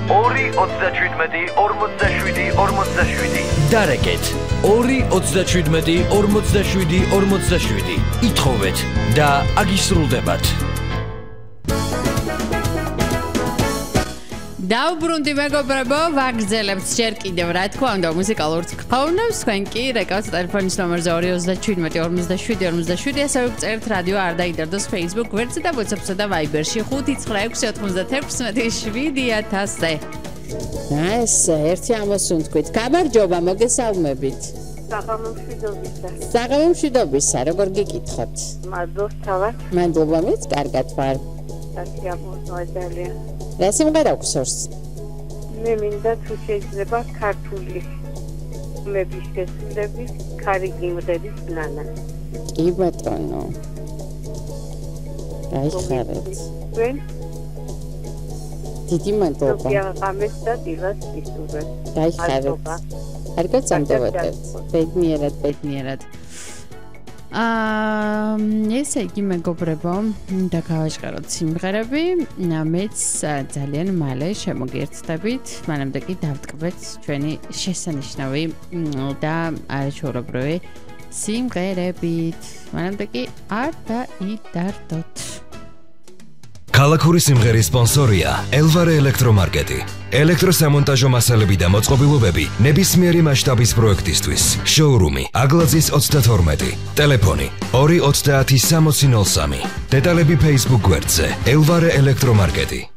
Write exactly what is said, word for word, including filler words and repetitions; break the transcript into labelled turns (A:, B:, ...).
A: ორი ოცდაშვიდმეტი ორმოცდაშვიდი ორმოცდაშვიდი.
B: დარეკეთ ორი ოცდაშვიდმეტი ორმოცდაშვიდი ორმოცდაშვიდი. ითხოვეთ და აგისრულდებათ.
C: დაუბრუნდი მეგობრებო, ვაგრძელებთ ჯერ კიდევ რა თქმა უნდა მუსიკალურ თხოვნებს, თქვენ კი რეკავთ ტელეფონის ნომერზე ორი ოცდაშვიდმეტი ორმოცდაშვიდი ორმოცდაშვიდი, ასევე გწერთ რადიო არ დაიდარდოს Facebook გვერდზე და WhatsApp-სა და Viber-ში ხუთი ცხრა ექვსი ოთხმოცდათექვსმეტი შვიდი ათასზე.
D: ეს ერთი ამოსუნ თქვით. გამარჯობა, მოგესალმებით.
E: საღამომშვიდობისა.
D: საღამომშვიდობისა, როგორ გიკითხოთ?
E: მადლობა.
D: მადლობა, მეც კარგად ვარ.
E: სასიამოვნოა ძალიან.
D: რა სიმღერა გვსურს?
E: მე მინდა თუ შეიძლება ქართული მების შესრულების ქარი გიმღერის ნანა.
D: კი ბატონო. გაიხარეთ.
E: თქვენ
D: დიდი მადლობა.
E: გიაღამეთ და დილას ისურვეთ.
D: გაიხარეთ. კარგად წამდებოდეთ. ბედნიერად, ბედნიერად.
C: აა ესე იგი მეგობრებო, და გავაჟღეროთ სიმღერები, მეც ძალიან მალე შემოგერთდებით, მანამდე კი დავტკბეთ ჩვენი შესანიშნავი და არაჩვეულებრივი სიმღერებით. მანამდე კი არ დაიდარდოთ.
F: ქალაქური სიმღერის სპონსორია ელვარე ელექტრომარკეტი. ელექტროსამონტაჟო მასალები და მოწყობილობები ნებისმიერი მასშტაბის პროექტისთვის. შოურუმი აგლაძის ოცდათორმეტი. ტელეფონი ორი ოცდაათი სამოცი ნოლ სამი. დეტალები Facebook გვერდზე ელვარე ელექტრომარკეტი.